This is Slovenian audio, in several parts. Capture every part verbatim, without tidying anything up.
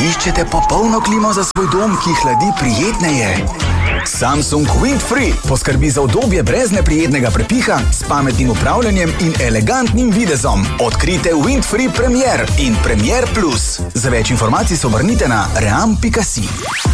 Iščete popolno klimo za svoj dom, ki hladi prijetneje? Samsung Windfree poskrbi za udobje brez neprijetnega prepiha, s pametnim upravljanjem in elegantnim videzom. Odkrite Windfree Premier in Premier Plus. Za več informacij se obrnite na ream pika si.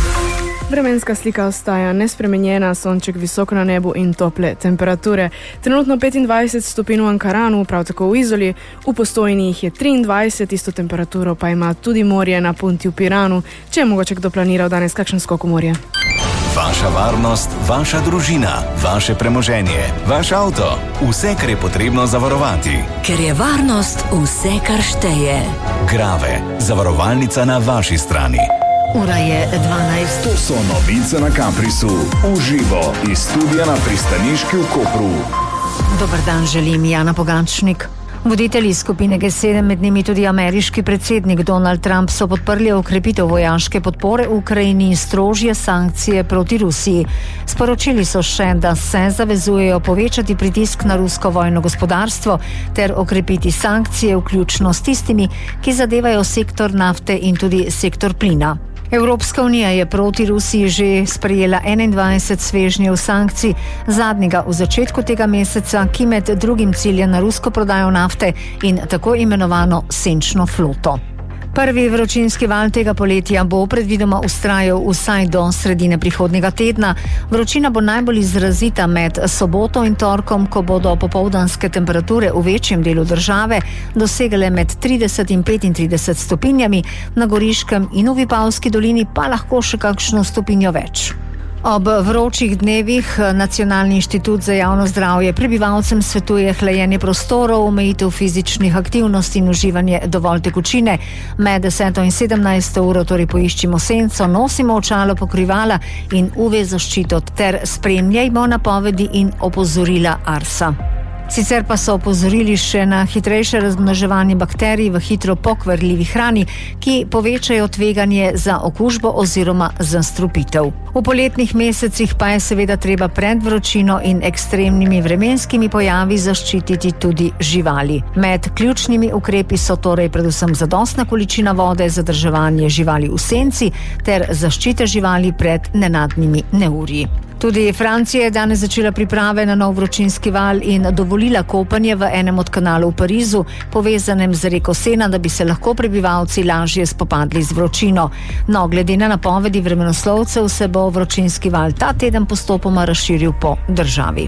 Vremenska slika ostaja nespremenjena, sonček visoko na nebu in tople temperature. Trenutno petindvajset stopinj v Ankaranu, prav tako v Izoli, v Postojni jih je triindvajset, isto temperaturo pa ima tudi morje na Punti v Piranu, če je mogoče kdo planiral danes kakšen skok v morje. Vaša varnost, vaša družina, vaše premoženje, vaš avto, vse, kar je potrebno zavarovati. Ker je varnost vse, kar šteje. Grave, zavarovalnica na vaši strani. Ura je dvanajst. To so novice na Caprisu. Uživo iz studia na pristaniški v Kopru. Dober dan želim, Jana Pogačnik. Voditelji skupine G sedem, med njimi tudi ameriški predsednik Donald Trump, so podprli okrepitev vojaške podpore Ukrajini in strožje sankcije proti Rusiji. Sporočili so še, da se zavezujejo povečati pritisk na rusko vojno gospodarstvo ter okrepiti sankcije, vključno s tistimi, ki zadevajo sektor nafte in tudi sektor plina. Evropska unija je proti Rusiji že sprejela enaindvajset svežnjev sankcij, zadnjega v začetku tega meseca, ki med drugim cilja na rusko prodajo nafte in tako imenovano senčno floto. Prvi vročinski val tega poletja bo predvidoma vztrajal vsaj do sredine prihodnjega tedna. Vročina bo najbolj izrazita med soboto in torkom, ko bodo popoldanske temperature v večjem delu države dosegale med trideset in petintrideset stopinjami, na Goriškem in v Vipavski dolini pa lahko še kakšno stopinjo več. Ob vročih dnevih Nacionalni inštitut za javno zdravje prebivalcem svetuje hlajenje prostorov, omejitev fizičnih aktivnosti in uživanje dovolj tekočine. Med deseto in sedemnajsto uro torej poiščimo senco, nosimo očalo pokrivala in U V zaščito ter spremljajmo napovedi in opozorila Arsa. Sicer pa so opozorili še na hitrejše razmnoževanje bakterij v hitro pokvarljivi hrani, ki povečajo tveganje za okužbo oziroma zastrupitev. V poletnih mesecih pa je seveda treba pred vročino in ekstremnimi vremenskimi pojavi zaščititi tudi živali. Med ključnimi ukrepi so torej predvsem zadostna količina vode, zadrževanje živali v senci ter zaščita živali pred nenadnimi neurji. Tudi Francija je danes začela priprave na nov vročinski val in dovolila kopanje v enem od kanalov v Parizu, povezanem z reko Sena, da bi se lahko prebivalci lažje spopadli z vročino. No, glede na napovedi vremenoslovcev se bo vročinski val ta teden postopoma razširil po državi.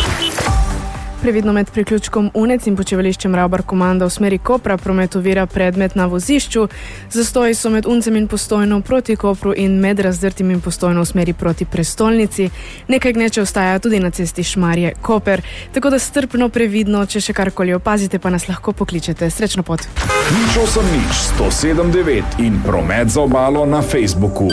Previdno med priključkom Unec in počivališčem Ravbar-Komanda v smeri Kopra promet ovira predmet na vozišču. Zastoji so med Uncem in Postojno proti Kopru in med Razdrtim in Postojno v smeri proti prestolnici. Nekaj gneče ostaja tudi na cesti Šmarje-Koper. Tako da strpno, previdno, če še karkoli opazite, pa nas lahko pokličete. Srečno pot. nič osem nič sto sedem devet in promet za obalo na Facebooku.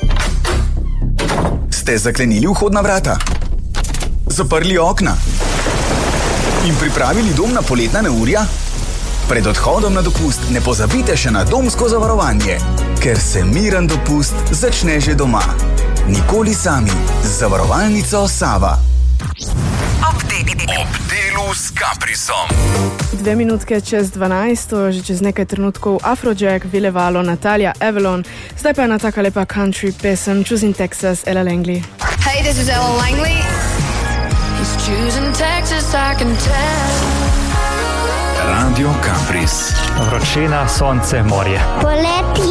Ste zaklenili vhodna vrata? Zaprli okna? In pripravili dom na poletna neurja? Pred odhodom na dopust ne pozabite še na domsko zavarovanje, ker se miren dopust začne že doma. Nikoli sami z zavarovalnico Sava. Ob delu s Caprisom. Dve minutke čez dvanajst, že čez nekaj trenutkov Afrojack, Villevalo, Natalia, Avalon. Zdaj pa je ena taka lepa country pesem Choosing Texas, Ella Langley. Hey, this is Ella Langley. He's choosing Texas, I can tell. Radio Campris. Vročina, sonce, morje. Poleti